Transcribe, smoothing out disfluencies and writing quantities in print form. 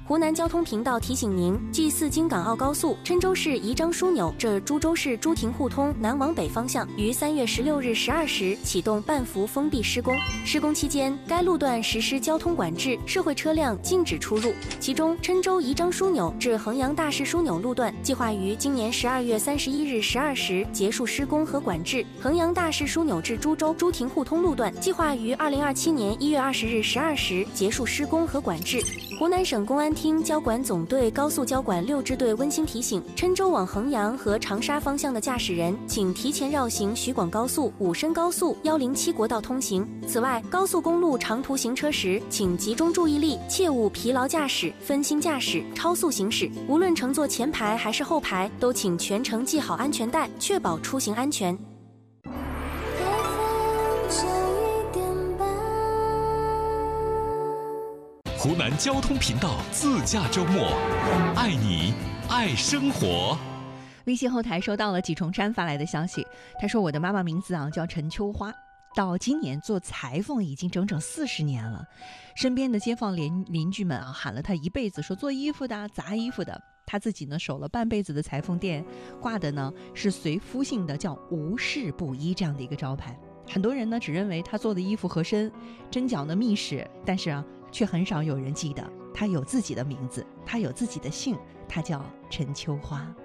湖南交通频道提醒您：G4京港澳高速郴州市宜章枢纽至株洲市朱亭互通南往北方向于3月16日12时启动半幅封闭施工。施工期间，该路段实施交通管制，社会车辆禁止出入。其中，郴州宜章枢纽至衡阳大市枢纽路段计划于今年12月31日12时结束施工和管制；衡阳大市枢纽至株洲朱亭互通路段计划于2027年1月20日12时结束施工和管制。湖南省公安厅交管总队高速交管6支队温馨提醒：郴州往衡阳和长沙方向的驾驶人，请提前绕行徐广高速、武深高速、107国道通行。此外，高速公路长途行车时，请集中注意力，切勿疲劳驾驶、分心驾驶、超速行驶。无论乘坐前排还是后排，都请全程系好安全带，确保出行安全。 湖南交通频道自驾周末，爱你爱生活。 微信后台收到了纪崇山发来的消息，他说我的妈妈名字叫陈秋花，到今年做裁缝已经整整40年了。身边的街坊邻居们喊了她一辈子，说做衣服的、砸衣服的。她自己呢守了半辈子的裁缝店，挂的呢是随夫姓的叫无事不依这样的一个招牌。很多人呢只认为她做的衣服合身，针脚呢密实，但是却很少有人记得她有自己的名字，她有自己的姓，她叫陈秋花。